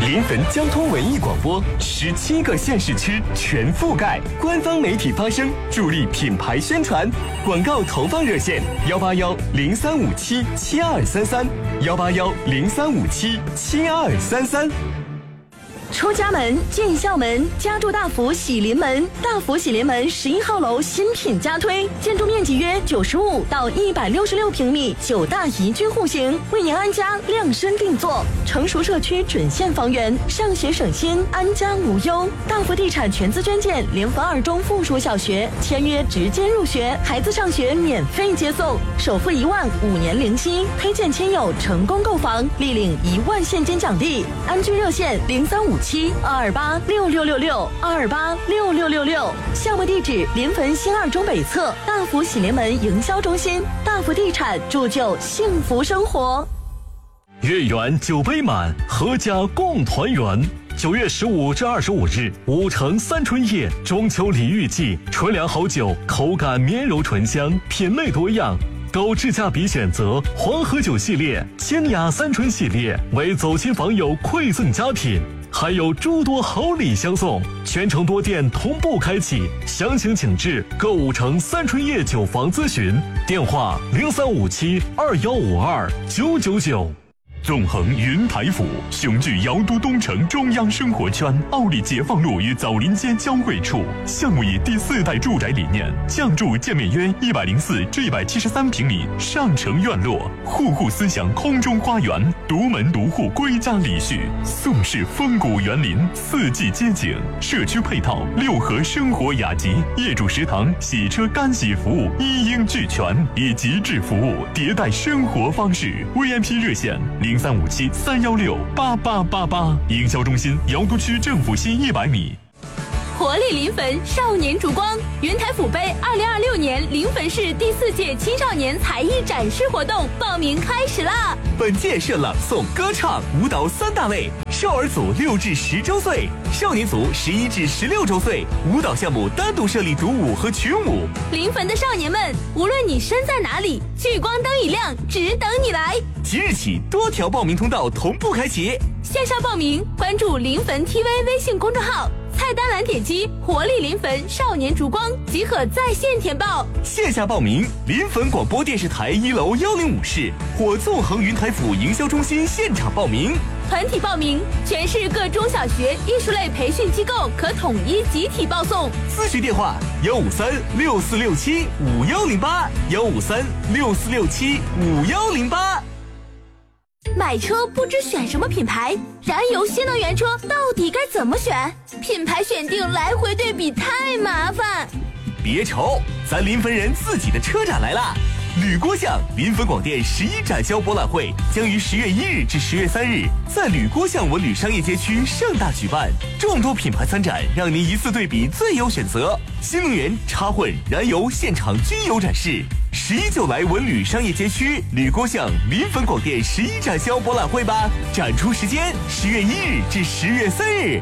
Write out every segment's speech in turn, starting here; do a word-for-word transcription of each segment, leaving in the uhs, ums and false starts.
临汾交通文艺广播，十七个县市区全覆盖，官方媒体发声，助力品牌宣传。广告投放热线：幺八幺零三五七七二三三，幺八幺零三五七七二三三。 出家门进校门，家住大福喜临门。大福喜临门十一号楼新品加推，建筑面积约九十五到一百六十六平米，九大宜居户型，为您安家量身定做。成熟社区准现房源，上学省心，安家无忧。大福地产全资捐建临汾二中附属小学，签约直接入学，孩子上学免费接送，首付一万，五年零息，推荐亲友成功购房，立领一万现金奖励。安居热线零三五七二二八六六六六二二八六六六六，项目地址临汾新二中北侧大福喜临门营销中心。大福地产铸就幸福生活。 月圆酒杯满，阖家共团圆。九月十五至二十五日，五城三春夜中秋礼遇季，纯粮好酒，口感绵柔醇香，品类多样。高质价比选择黄河酒系列、清雅三春系列为走亲访友馈赠佳品，还有诸多好礼相送，全城多店同步开启，详情请至购五城三春夜酒房咨询，电话零三五七二幺五二九九九。 纵横云台府雄踞瑶都东城中央生活圈，奥利解放路与枣林街交汇处。项目以第四代住宅理念，降筑建面约一百零四至一百七十三平米上城院落，户户思想空中花园，独门独户归家礼序，宋式风骨园林，四季街景，社区配套六合生活雅集，业主食堂、洗车干洗服务一应俱全，以极致服务迭代生活方式。V I P 热线零三五七三幺六八八八八，营销中心瑶都区政府西一百米。 活力临汾少年烛光云台府杯二零二六年临汾市第四届青少年才艺展示活动报名开始啦！ 本届设朗诵、歌唱、舞蹈三大类，少儿组六至十周岁，少年组十一至十六周岁，舞蹈项目单独设立独舞和群舞。 临汾的少年们，无论你身在哪里，聚光灯一亮，只等你来。 即日起，多条报名通道同步开启， 线上报名关注临汾 T V 微信公众号。菜单栏点击活力临汾少年烛光即可在线填报。 线下报名临汾广播电视台一楼幺零五室或纵横云台府营销中心现场报名。 团体报名，全市各中小学艺术类培训机构可统一集体报送。 咨询电话：幺五三六四六七五幺零八，幺五三六四六七五幺零八。 买车不知选什么品牌，燃油新能源车到底该怎么选？品牌选定来回对比太麻烦。 别愁，咱临汾人自己的车展来啦！铝锅巷临汾广电十一展销博览会将于十月一日至十月三日在铝锅巷文旅商业街区盛大举办，众多品牌参展，让您一次对比最有选择。新能源、插混、燃油现场均有展示。十一就来文旅商业街区铝锅巷临汾广电十一展销博览会吧！展出时间十月一日至十月三日。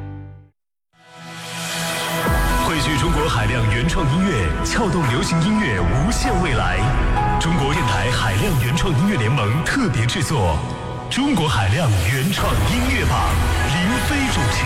汇聚中国海量原创音乐，撬动流行音乐无限未来。中国电台海量原创音乐联盟特别制作《中国海量原创音乐榜》，林飞主持。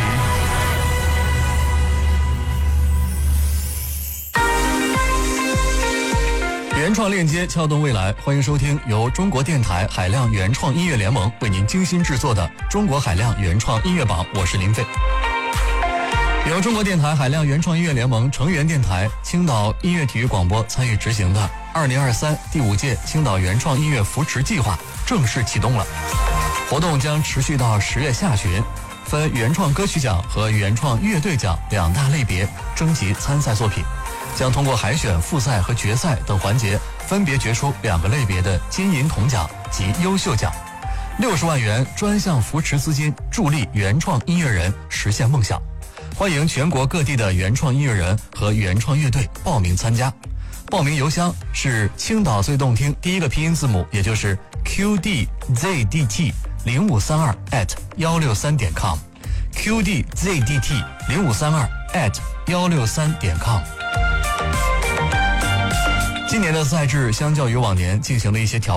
原创链接，撬动未来，欢迎收听由中国电台海量原创音乐联盟为您精心制作的《中国海量原创音乐榜》，我是林飞。由中国电台海量原创音乐联盟成员电台青岛音乐体育广播参与执行的二零二三第五届青岛原创音乐扶持计划正式启动了。活动将持续到十月下旬，分原创歌曲奖和原创乐队奖两大类别征集参赛作品，将通过海选、复赛和决赛等环节分别决出两个类别的金银铜奖及优秀奖，六十万元专项扶持资金，助力原创音乐人实现梦想。欢迎全国各地的原创音乐人和原创乐队报名参加。报名邮箱是青岛最动听第一个拼音字母，也就是 Q D Z D T 零五三二 at 一六三点 com Q D Z D T 零五三二 at 一六三点 com。今年的赛制相较于往年进行了一些调整，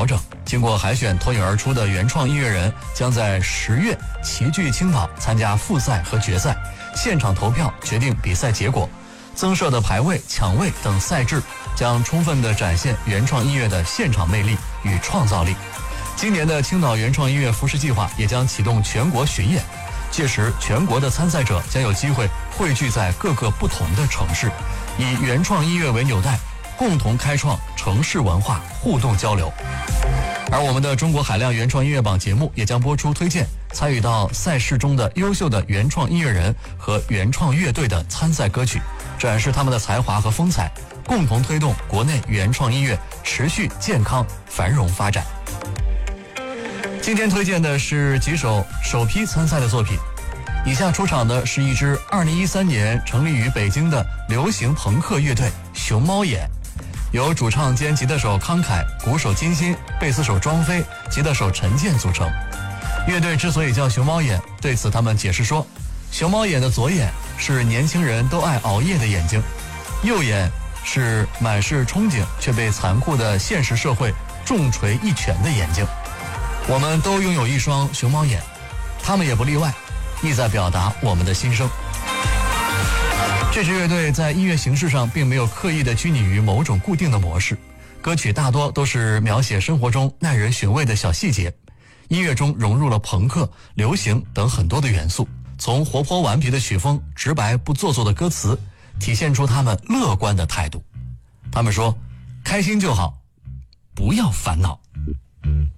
经过海选脱颖而出的原创音乐人将在十月齐聚青岛参加复赛和决赛，现场投票决定比赛结果。增设的排位、抢位等赛制将充分地展现原创音乐的现场魅力与创造力。今年的青岛原创音乐扶持计划也将启动全国巡演，届时全国的参赛者将有机会汇聚在各个不同的城市，以原创音乐为纽带，共同开创城市文化互动交流。而我们的中国海量原创音乐榜节目也将播出推荐参与到赛事中的优秀的原创音乐人和原创乐队的参赛歌曲，展示他们的才华和风采，共同推动国内原创音乐持续健康繁荣发展。今天推荐的是几首首批参赛的作品，以下出场的是一支二零一三年成立于北京的流行朋克乐队熊猫眼，由主唱兼吉他手康凯、鼓手金鑫、贝斯手庄飞、吉他手陈健组成。乐队之所以叫熊猫眼，对此他们解释说，熊猫眼的左眼是年轻人都爱熬夜的眼睛，右眼是满是憧憬却被残酷的现实社会重锤一拳的眼睛。我们都拥有一双熊猫眼，他们也不例外，意在表达我们的心声。这支乐队在音乐形式上并没有刻意的拘泥于某种固定的模式，歌曲大多都是描写生活中耐人寻味的小细节，音乐中融入了朋克、流行等很多的元素，从活泼顽皮的曲风、直白不做作的歌词，体现出他们乐观的态度。他们说，开心就好，不要烦恼。